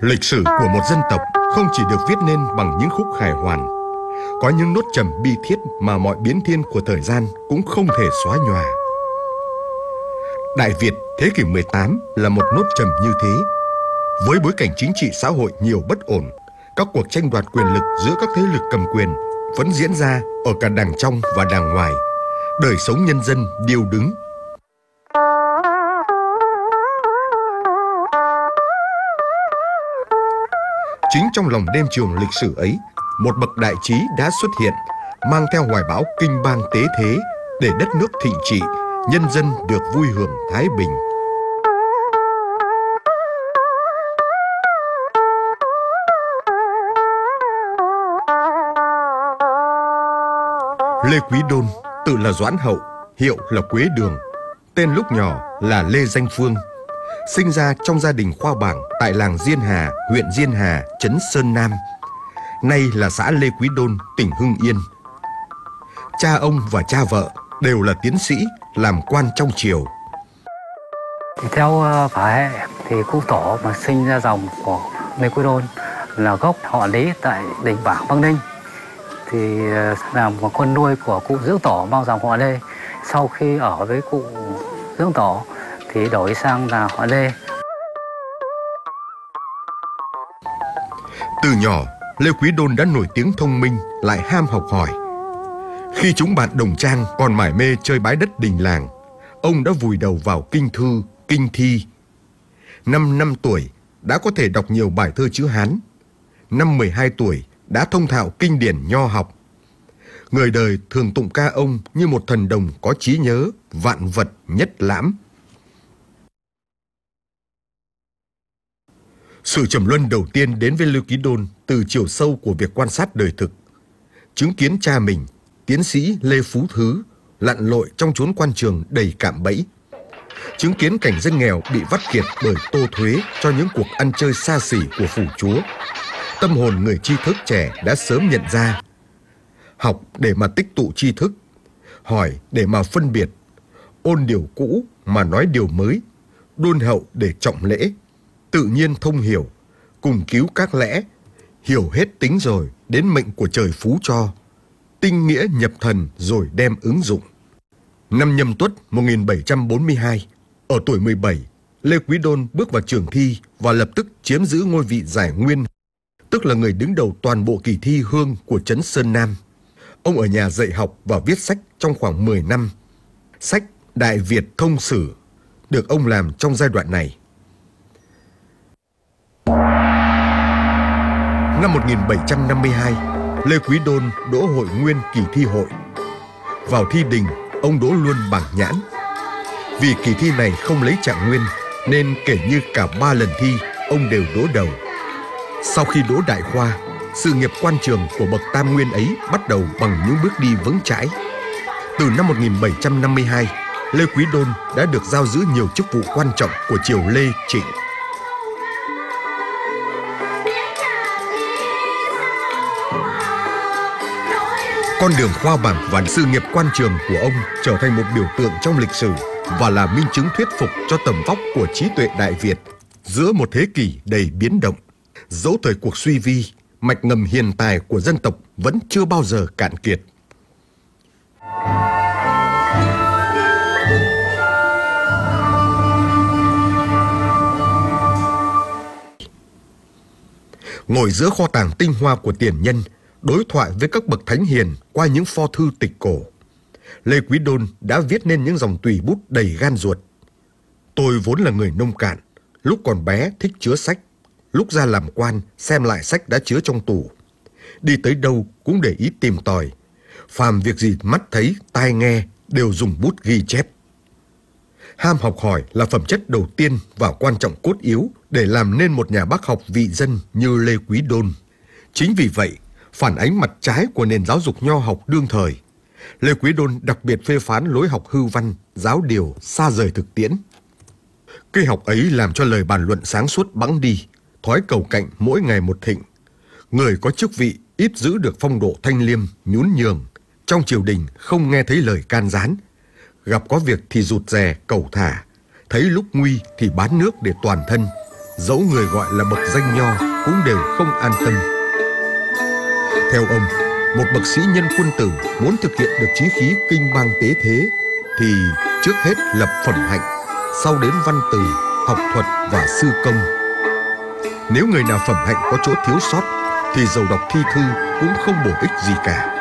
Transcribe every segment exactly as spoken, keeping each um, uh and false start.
Lịch sử của một dân tộc không chỉ được viết nên bằng những khúc khải hoàn, có những nốt trầm bi thiết mà mọi biến thiên của thời gian cũng không thể xóa nhòa. Đại Việt thế kỷ mười tám là một nốt trầm như thế. Với bối cảnh chính trị xã hội nhiều bất ổn, các cuộc tranh đoạt quyền lực giữa các thế lực cầm quyền vẫn diễn ra ở cả đảng trong và đảng ngoài. Đời sống nhân dân điêu đứng. Chính trong lòng đêm trường lịch sử ấy, một bậc đại trí đã xuất hiện, mang theo hoài bão kinh bang tế thế để đất nước thịnh trị, nhân dân được vui hưởng thái bình. Lê Quý Đôn, tự là Doãn Hậu, hiệu là Quế Đường, tên lúc nhỏ là Lê Danh Phương, sinh ra trong gia đình khoa bảng tại làng Diên Hà, huyện Diên Hà, trấn Sơn Nam, nay là xã Lê Quý Đôn, tỉnh Hưng Yên. Cha ông và cha vợ đều là tiến sĩ, làm quan trong triều. Theo phả hệ thì cụ tổ mà sinh ra dòng của Lê Quý Đôn là gốc họ Lý tại Đình Bảng, Bắc Ninh, thì làm một con nuôi của cụ Dưỡng Tổ mang dòng họ Lê. Sau khi ở với cụ Dưỡng Tổ thì đổi sang là họ Lê. Từ nhỏ, Lê Quý Đôn đã nổi tiếng thông minh, lại ham học hỏi. Khi chúng bạn đồng trang còn mải mê chơi bái đất đình làng, ông đã vùi đầu vào kinh thư, kinh thi. Năm năm tuổi đã có thể đọc nhiều bài thơ chữ Hán. Năm mười hai tuổi đã thông thạo kinh điển nho học. Người đời thường tụng ca ông như một thần đồng có trí nhớ, vạn vật nhất lãm. Sự trầm luân đầu tiên đến với Lê Quý Đôn từ chiều sâu của việc quan sát đời thực. Chứng kiến cha mình, tiến sĩ Lê Phú Thứ, lặn lội trong chốn quan trường đầy cạm bẫy. Chứng kiến cảnh dân nghèo bị vắt kiệt bởi tô thuế cho những cuộc ăn chơi xa xỉ của phủ chúa. Tâm hồn người tri thức trẻ đã sớm nhận ra. Học để mà tích tụ tri thức, hỏi để mà phân biệt, ôn điều cũ mà nói điều mới, đôn hậu để trọng lễ, tự nhiên thông hiểu, cùng cứu các lẽ, hiểu hết tính rồi đến mệnh của trời phú cho, tinh nghĩa nhập thần rồi đem ứng dụng. Năm Nhâm Tuất một nghìn bảy trăm bốn mươi hai, ở tuổi mười bảy, Lê Quý Đôn bước vào trường thi và lập tức chiếm giữ ngôi vị giải nguyên, tức là người đứng đầu toàn bộ kỳ thi hương của trấn Sơn Nam. Ông ở nhà dạy học và viết sách trong khoảng mười năm. Sách Đại Việt Thông Sử được ông làm trong giai đoạn này. Năm một nghìn bảy trăm năm mươi hai, Lê Quý Đôn đỗ hội nguyên kỳ thi hội. Vào thi đình, ông đỗ luôn bảng nhãn. Vì kỳ thi này không lấy trạng nguyên, nên kể như cả ba lần thi, ông đều đỗ đầu. Sau khi đỗ đại khoa, sự nghiệp quan trường của bậc tam nguyên ấy bắt đầu bằng những bước đi vững chãi. Từ năm một nghìn bảy trăm năm mươi hai, Lê Quý Đôn đã được giao giữ nhiều chức vụ quan trọng của triều Lê Trịnh. Con đường khoa bảng và sự nghiệp quan trường của ông trở thành một biểu tượng trong lịch sử và là minh chứng thuyết phục cho tầm vóc của trí tuệ Đại Việt giữa một thế kỷ đầy biến động. Dẫu thời cuộc suy vi, mạch ngầm hiền tài của dân tộc vẫn chưa bao giờ cạn kiệt. Ngồi giữa kho tàng tinh hoa của tiền nhân, đối thoại với các bậc thánh hiền qua những pho thư tịch cổ, Lê Quý Đôn đã viết nên những dòng tùy bút đầy gan ruột. Tôi vốn là người nông cạn, lúc còn bé thích chứa sách, lúc ra làm quan xem lại sách đã chứa trong tủ. Đi tới đâu cũng để ý tìm tòi, phàm việc gì mắt thấy, tai nghe đều dùng bút ghi chép. Ham học hỏi là phẩm chất đầu tiên và quan trọng cốt yếu để làm nên một nhà bác học vị dân như Lê Quý Đôn. Chính vì vậy, phản ánh mặt trái của nền giáo dục nho học đương thời, Lê Quý Đôn đặc biệt phê phán lối học hư văn, giáo điều, xa rời thực tiễn. Cây học ấy làm cho lời bàn luận sáng suốt bẵng đi, thói cầu cạnh mỗi ngày một thịnh. Người có chức vị ít giữ được phong độ thanh liêm, nhún nhường, trong triều đình không nghe thấy lời can gián, gặp có việc thì rụt rè, cầu thả, thấy lúc nguy thì bán nước để toàn thân, dẫu người gọi là bậc danh nho cũng đều không an tâm. Theo ông, một bậc sĩ nhân quân tử muốn thực hiện được chí khí kinh bang tế thế thì trước hết lập phẩm hạnh, sau đến văn từ, học thuật và sư công. Nếu người nào phẩm hạnh có chỗ thiếu sót thì dầu đọc thi thư cũng không bổ ích gì cả.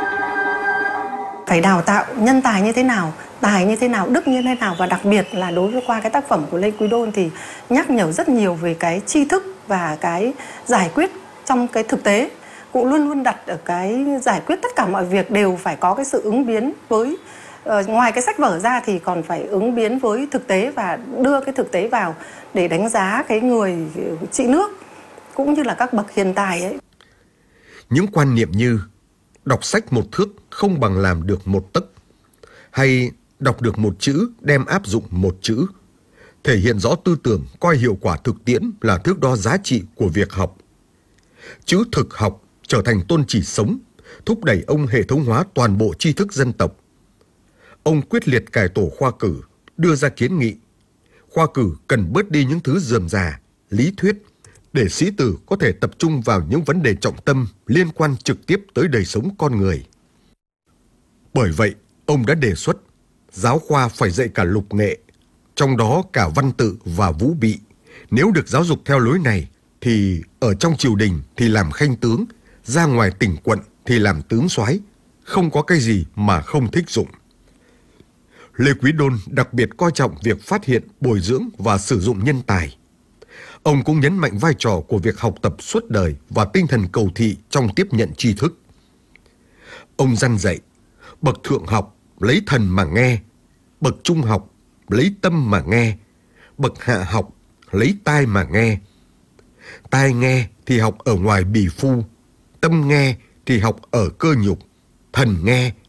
Phải đào tạo nhân tài như thế nào, tài như thế nào, đức như thế nào, và đặc biệt là đối với qua cái tác phẩm của Lê Quý Đôn thì nhắc nhở rất nhiều về cái tri thức và cái giải quyết trong cái thực tế. Cụ luôn luôn đặt ở cái giải quyết tất cả mọi việc đều phải có cái sự ứng biến với uh, ngoài cái sách vở ra thì còn phải ứng biến với thực tế và đưa cái thực tế vào để đánh giá cái người trị nước cũng như là các bậc hiền tài ấy. Những quan niệm như đọc sách một thước không bằng làm được một tấc, hay đọc được một chữ đem áp dụng một chữ, thể hiện rõ tư tưởng coi hiệu quả thực tiễn là thước đo giá trị của việc học. Chữ thực học trở thành tôn chỉ sống, thúc đẩy ông hệ thống hóa toàn bộ tri thức dân tộc. Ông quyết liệt cải tổ khoa cử, đưa ra kiến nghị khoa cử cần bớt đi những thứ rườm rà, lý thuyết, để sĩ tử có thể tập trung vào những vấn đề trọng tâm liên quan trực tiếp tới đời sống con người. Bởi vậy, ông đã đề xuất giáo khoa phải dạy cả lục nghệ, trong đó cả văn tự và vũ bị. Nếu được giáo dục theo lối này, thì ở trong triều đình thì làm khanh tướng, ra ngoài tỉnh quận thì làm tướng soái, không có cái gì mà không thích dụng. Lê Quý Đôn đặc biệt coi trọng việc phát hiện, bồi dưỡng và sử dụng nhân tài. Ông cũng nhấn mạnh vai trò của việc học tập suốt đời và tinh thần cầu thị trong tiếp nhận tri thức. Ông răn dạy, bậc thượng học lấy thần mà nghe, bậc trung học lấy tâm mà nghe, bậc hạ học lấy tai mà nghe. Tai nghe thì học ở ngoài bì phu, tâm nghe thì học ở cơ nhục, thần nghe